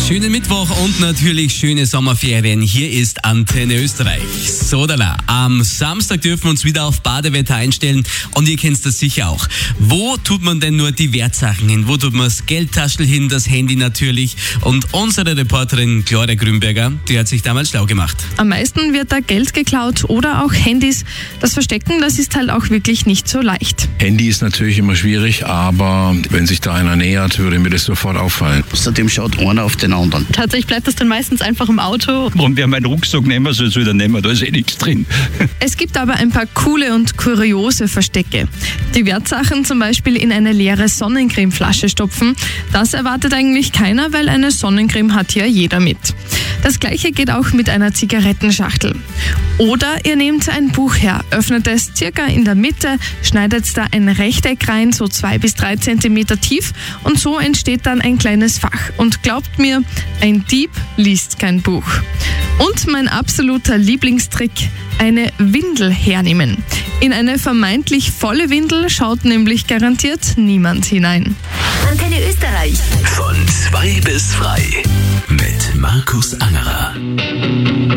Schönen Mittwoch und natürlich schöne Sommerferien. Hier ist Antenne Österreich. Sodala. Am Samstag dürfen wir uns wieder auf Badewetter einstellen und ihr kennt das sicher auch. Wo tut man denn nur die Wertsachen hin? Wo tut man das Geldtaschel hin, das Handy natürlich? Und unsere Reporterin Gloria Grünberger, die hat sich damals schlau gemacht. Am meisten wird da Geld geklaut oder auch Handys. Das Verstecken, das ist halt auch wirklich nicht so leicht. Handy ist natürlich immer schwierig, aber wenn sich da einer nähert, würde mir das sofort auffallen. Außerdem schaut einer auf den anderen. Tatsächlich bleibt das dann meistens einfach im Auto. Und wer meinen Rucksack nehmen soll, soll er nehmen, da ist eh nichts drin. Es gibt aber ein paar coole und kuriose Verstecke. Die Wertsachen zum Beispiel in eine leere Sonnencremeflasche stopfen, das erwartet eigentlich keiner, weil eine Sonnencreme hat ja jeder mit. Das gleiche geht auch mit einer Zigarettenschachtel. Oder ihr nehmt ein Buch her, öffnet es circa in der Mitte, schneidet da ein Rechteck rein, so 2 bis 3 Zentimeter tief und so entsteht dann ein kleines Fach. Und glaubt mir, ein Dieb liest kein Buch. Und mein absoluter Lieblingstrick, eine Windel hernehmen. In eine vermeintlich volle Windel schaut nämlich garantiert niemand hinein. Antenne Österreich. Von 2 bis frei mit Markus Angerer.